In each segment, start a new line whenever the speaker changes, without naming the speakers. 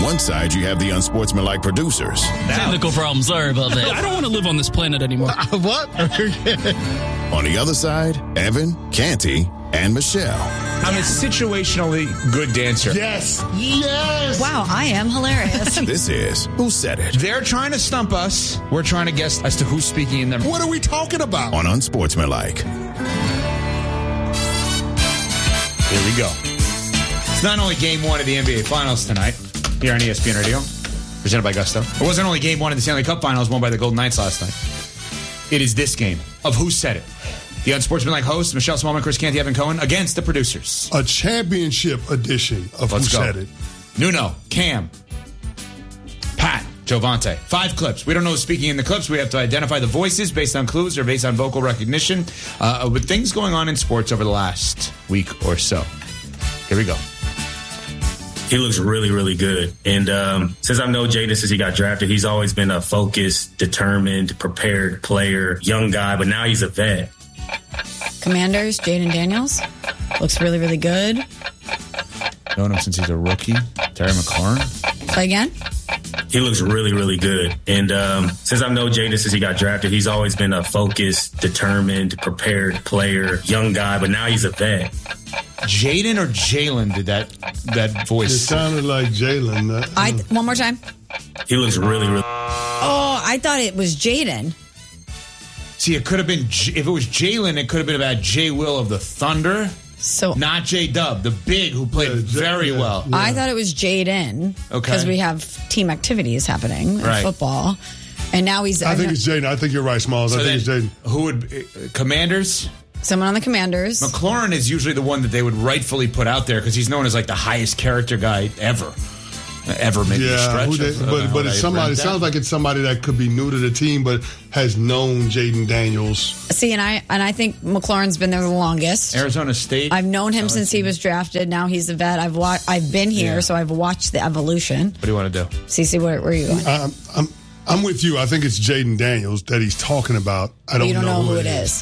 one side, you have the unsportsmanlike producers.
Technical problem. Sorry about that. I don't want to live on this planet anymore.
What?
On the other side, Evan, Canty, and Michelle.
I'm a situationally good dancer.
Yes. Yes.
Wow, I am hilarious.
This is Who Said It?
They're trying to stump us. We're trying to guess as to who's speaking in them.
What are we talking about?
On Unsportsmanlike.
Here we go. It's not only game one of the NBA Finals tonight here on ESPN Radio, presented by Gusto. It wasn't only game one of the Stanley Cup Finals won by the Golden Knights last night. It is this game of Who Said It. The Unsportsmanlike hosts, Michelle Smallman, Chris Canty, Evan Cohen, against the producers.
A championship edition of
Let's
Who
go.
Said It.
Nuno, Cam, Pat, Jovante. 5 clips. We don't know who's speaking in the clips. We have to identify the voices based on clues or based on vocal recognition with things going on in sports over the last week or so. Here we go.
He looks really, really good. And since I've known Jaden since he got drafted, he's always been a focused, determined, prepared player, young guy, but now he's a vet.
Commanders, Jaden Daniels. Looks really, really good.
Known him since he's a rookie. Terry McLaurin.
Play again.
He looks really, really good. And since I've known Jaden since he got drafted, he's always been a focused, determined, prepared player, young guy, but now he's a vet.
Jaden or Jalen did that voice?
It sounded like Jalen.
One more time.
He looks really, really...
Oh, I thought it was Jaden.
See, it could have been, if it was Jalen, it could have been about Jay Will of the Thunder.
So
not J-Dub, the big who played very well.
Yeah. I thought it was Jaden. Okay. Because we have team activities happening in football. And now he's...
I think it's Jaden. I think you're right, Smalls.
So
I think it's Jaden.
Who would... Commanders?
Someone on the Commanders.
McLaurin is usually the one that they would rightfully put out there because he's known as like the highest character guy ever. Maybe a stretch.
But it's somebody. It sounds like it's somebody that could be new to the team, but has known Jaden Daniels.
See, and I think McLaurin's been there the longest.
Arizona State.
I've known him since he was drafted. Now he's a vet. I've been here, so I've watched the evolution.
What do you want to do,
Cece? Where are you going?
I'm with you. I think it's Jaden Daniels that he's talking about.
You don't know who it is.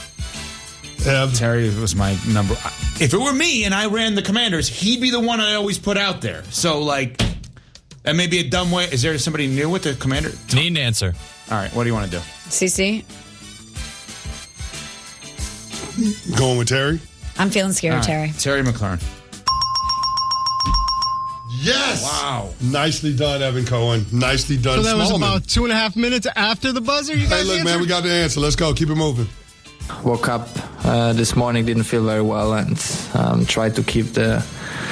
Terry was my number. If it were me and I ran the Commanders, he'd be the one I always put out there. So, like, that may be a dumb way. Is there somebody new with the Commander?
Need an answer.
All right, what do you want to do?
CC?
Going with Terry?
I'm feeling scared,
right.
Terry.
Terry McLaurin.
Yes!
Wow.
Nicely done, Evan Cohen. Nicely done,
So that was
Smallman.
about 2.5 minutes after the buzzer, you guys
Hey, look,
answered?
man, we got the answer. Let's go. Keep it moving.
Woke up this morning, didn't feel very well, and tried to keep the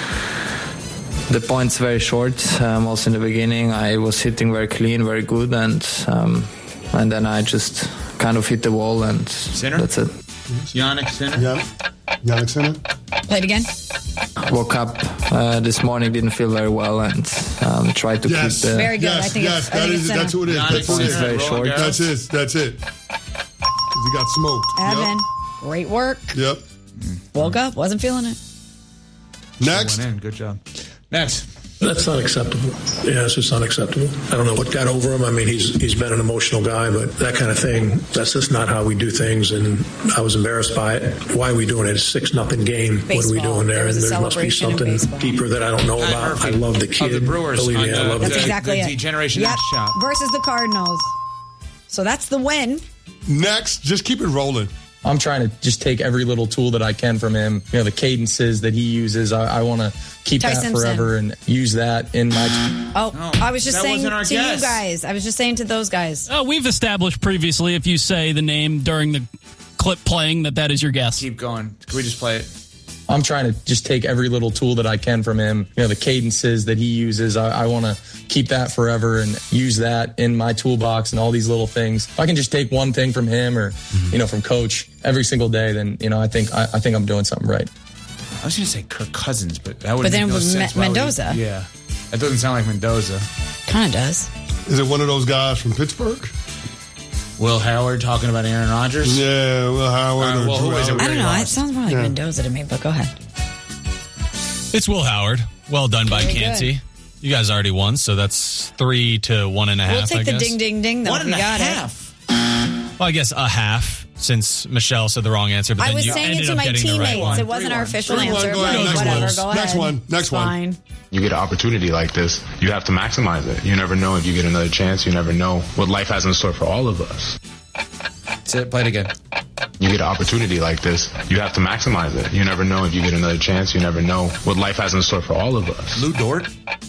points very short. Also in the beginning, I was hitting very clean, very good, and then I just kind of hit the wall, and
Sinner?
That's it.
Yannick Sinner?
Yannick Sinner?
Play it again.
Woke up this morning, didn't feel very well, and tried to keep the...
Very good.
Yes,
I think
yes, that's who it is.
Yannick
That's who it is.
Sinner,
very short.
That's it. Because he got smoked.
Evan, great work.
Yep.
Woke up, wasn't feeling it.
Next.
Went in. Good job. Next.
That's not acceptable. Yeah, it's just unacceptable. I don't know what got over him. I mean, he's been an emotional guy, but that kind of thing, that's just not how we do things, and I was embarrassed by it. Why are we doing it? It's 6-0 game.
Baseball.
What are we doing there?
There was a
There must be
celebration in
something
baseball.
deeper that I don't know
Pat
about.
Murphy
I love the kid.
Of the Brewers.
Believe me, I love
That's
the kid.
exactly
the
it.
Generation
Yep.
X shot.
Versus the Cardinals. So that's the win.
Next. Just keep it rolling.
I'm trying to just take every little tool that I can from him. You know, the cadences that he uses, I want to keep
Ty
that
Simpson.
forever and use that in my...
I was just
that
saying
wasn't our
to
guess.
you guys. I was just saying to those guys.
We've established previously, if you say the name during the clip playing, that is your guess.
Keep going. Can we just play it?
I'm trying to just take every little tool that I can from him. You know, the cadences that he uses, I want to keep that forever and use that in my toolbox and all these little things. If I can just take one thing from him or, you know, from Coach every single day, then, you know, I think I'm doing something right.
I was going to say Kirk Cousins, but that would
But then
make no
with
sense. Why would he-
Mendoza.
Yeah. That doesn't sound like Mendoza.
Kind of does.
Is it one of those guys from Pittsburgh?
Will Howard talking about Aaron Rodgers?
Yeah, Will Howard.
Well, who is it?
I don't know. It
Lost.
sounds more like Mendoza to me, but go ahead.
It's Will Howard. Well done by
Very
Canty.
good.
You guys already won, so that's 3 to 1.5.
We'll take
I
the
guess.
ding, ding, ding, though.
One
if
and
you
a
got
half.
Well, I guess a half.
since Michelle said the wrong answer. But
I was saying it to my teammates. It wasn't our official answer.
Go ahead.
Whatever. Go ahead.
Next one.
You get an opportunity like this, you have to maximize it. You never know if you get another chance. You never know what life has in store for all of us.
That's it. Play it again.
You get an opportunity like this, you have to maximize it. You never know if you get another chance. You never know what life has in store for all of us.
Lou Dort.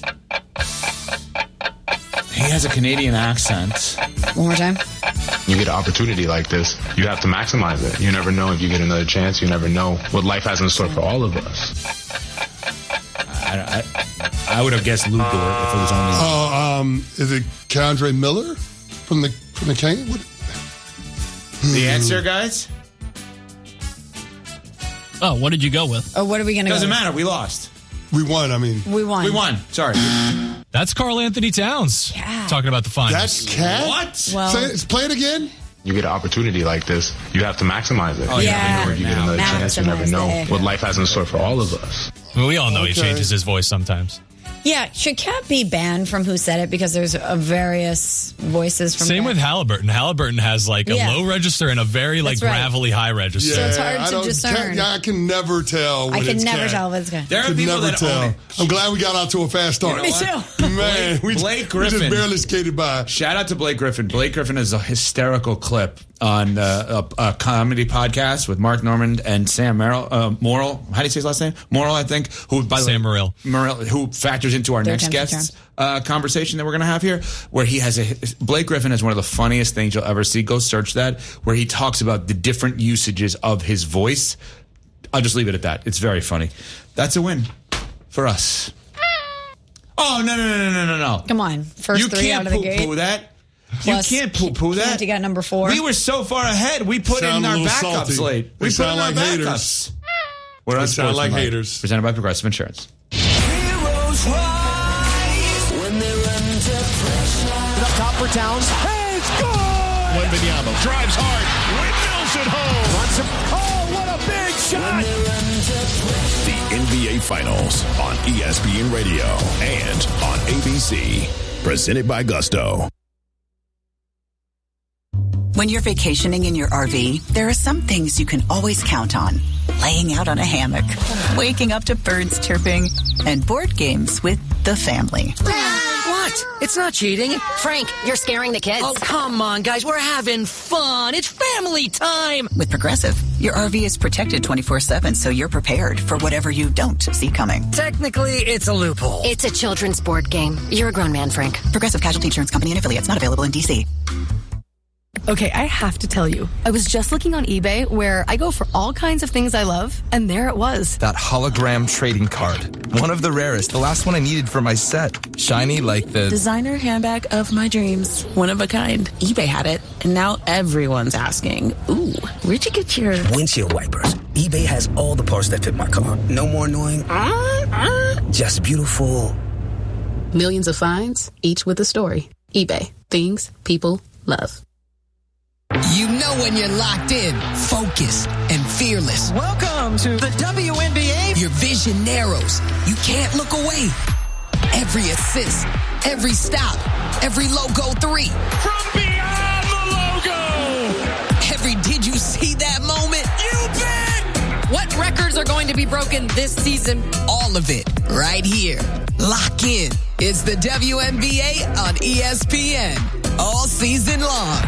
He has a Canadian accent.
One more time.
You get an opportunity like this, you have to maximize it. You never know if you get another chance. You never know what life has in store for all of us.
I would have guessed Lou Dort if it was only.
Is it Keandre Miller from the Cane?
The answer, guys?
Oh, what did you go with?
Oh, what are we going to go
Doesn't
with?
matter. We lost.
We won.
We won.
We won. Sorry.
That's Karl Anthony Towns.
Yeah.
Talking about the finals.
That's Cat?
What?
Well,
Play it again.
You get an opportunity like this, you have to maximize it. You never know if you get another chance. You never know what life has in store for all of us.
Well, we all know he changes his voice sometimes.
Yeah, should Cat be banned from Who Said It because there's various voices from
Same
Cat?
with Halliburton. Halliburton has a low register and a very gravelly high register.
So it's hard to discern.
I can never tell.
I can never tell what's good.
There are people that own it.
I'm glad we got out to a fast start.
Me too.
Man,
Blake Griffin.
We just barely skated by.
Shout out to Blake Griffin. Blake Griffin is a hysterical clip on a comedy podcast with Mark Normand and Sam Morrill. How do you say his last name? Morrill, I think. Who, by
Sam Morrill.
Who factors into our next guest's conversation that we're going to have here, where he has Blake Griffin has one of the funniest things you'll ever see. Go search that, where he talks about the different usages of his voice. I'll just leave it at that. It's very funny. That's a win for us. Oh, no.
Come on. First three out of the gate.
You can't poo-poo that.
Plus,
you can't poo-poo that.
Canty got number 4.
We were so far ahead. We put in our backups late. We put in our backups. We're on
sound like haters.
Presented by Progressive Insurance.
Heroes rise when they're under pressure. Up top for Towns. Hey, it's good!
Wembanyama drives hard. Windmills at home.
Runs him. Oh, what a big shot!
The NBA Finals on ESPN Radio and on ABC. Presented by Gusto.
When you're vacationing in your RV, there are some things you can always count on. Laying out on a hammock, waking up to birds chirping, and board games with the family.
What? It's not cheating. Frank, you're scaring the kids. Oh, come on, guys. We're having fun. It's family time.
With Progressive, your RV is protected 24/7, so you're prepared for whatever you don't see coming.
Technically, it's a loophole.
It's a children's board game. You're a grown man, Frank.
Progressive Casualty Insurance Company and affiliates, not available in D.C.
Okay, I have to tell you, I was just looking on eBay where I go for all kinds of things I love, and there it was.
That hologram trading card. One of the rarest. The last one I needed for my set. Shiny like the
designer handbag of my dreams. One of a kind. eBay had it, and now everyone's asking, ooh, where'd you get your
windshield wipers? eBay has all the parts that fit my car. No more annoying. Just beautiful.
Millions of finds, each with a story. eBay. Things people love.
You know when you're locked in, focused, and fearless.
Welcome to the WNBA.
Your vision narrows. You can't look away. Every assist, every stop, every logo 3.
From beyond the logo.
Every did you see that moment?
You bet.
What records are going to be broken this season? All of it, right here. Lock in. It's the WNBA on ESPN. All season long.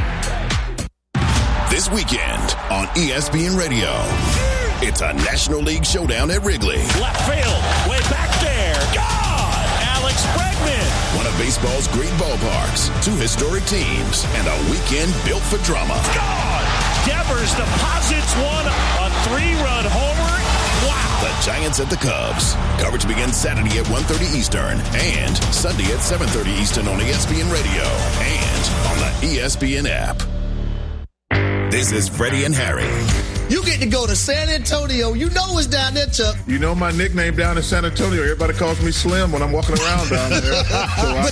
This weekend on ESPN Radio, it's a National League showdown at Wrigley.
Left field, way back there. God! Alex Bregman.
One of baseball's great ballparks, 2 historic teams, and a weekend built for drama.
God! Devers deposits one, a 3-run homer. Wow!
The Giants at the Cubs. Coverage begins Saturday at 1:30 Eastern and Sunday at 7:30 Eastern on ESPN Radio and on the ESPN app. This is Freddie and Harry.
You get to go to San Antonio. You know it's down there, Chuck.
You know my nickname down in San Antonio. Everybody calls me Slim when I'm walking around down there. So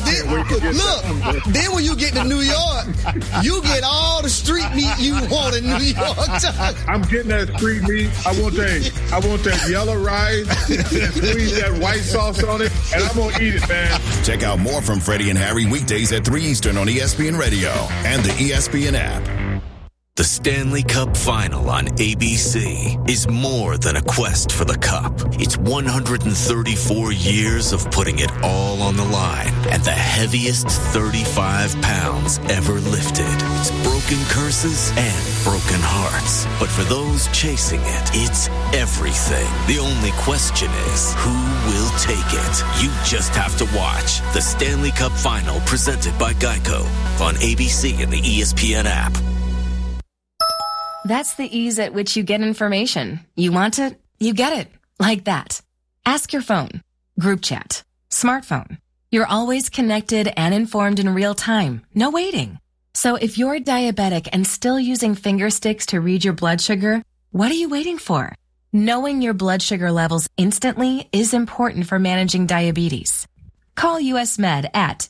then when you get to New York, you get all the street meat you want in New York, Chuck.
I'm getting that street meat. I want that yellow rice and squeeze that white sauce on it, and I'm going to eat it, man.
Check out more from Freddie and Harry weekdays at 3 Eastern on ESPN Radio and the ESPN app.
The Stanley Cup Final on ABC is more than a quest for the cup. It's 134 years of putting it all on the line and the heaviest 35 pounds ever lifted. It's broken curses and broken hearts. But for those chasing it, it's everything. The only question is, who will take it? You just have to watch the Stanley Cup Final presented by Geico on ABC and the ESPN app.
That's the ease at which you get information. You want it, you get it. Like that. Ask your phone. Group chat. Smartphone. You're always connected and informed in real time. No waiting. So if you're diabetic and still using finger sticks to read your blood sugar, what are you waiting for? Knowing your blood sugar levels instantly is important for managing diabetes. Call US Med at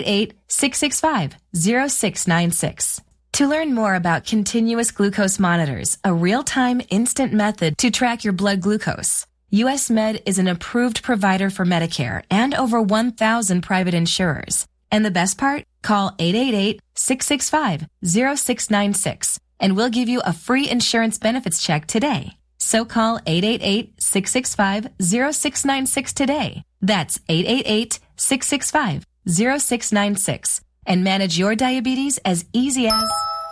888-665-0696. To learn more about continuous glucose monitors, a real-time instant method to track your blood glucose, US Med is an approved provider for Medicare and over 1,000 private insurers. And the best part? Call 888-665-0696 and we'll give you a free insurance benefits check today. So call 888-665-0696 today. That's 888-665-0696 and manage your diabetes as easy as...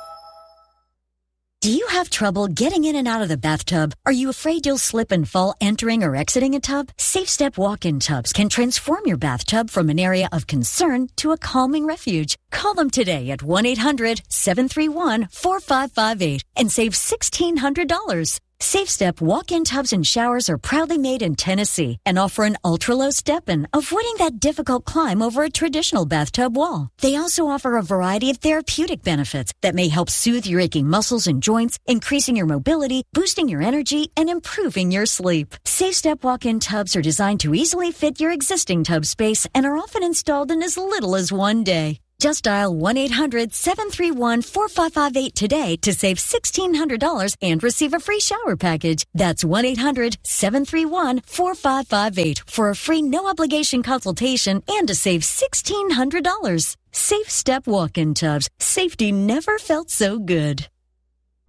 Do you have trouble getting in and out of the bathtub? Are you afraid you'll slip and fall entering or exiting a tub? SafeStep walk-in tubs can transform your bathtub from an area of concern to a calming refuge. Call them today at 1-800-731-4558 and save $1,600. SafeStep walk-in tubs and showers are proudly made in Tennessee and offer an ultra-low step-in, avoiding that difficult climb over a traditional bathtub wall. They also offer a variety of therapeutic benefits that may help soothe your aching muscles and joints, increasing your mobility, boosting your energy, and improving your sleep. SafeStep walk-in tubs are designed to easily fit your existing tub space and are often installed in as little as one day. Just dial 1-800-731-4558 today to save $1,600 and receive a free shower package. That's 1-800-731-4558 for a free no-obligation consultation and to save $1,600. SafeStep walk-in tubs. Safety never felt so good.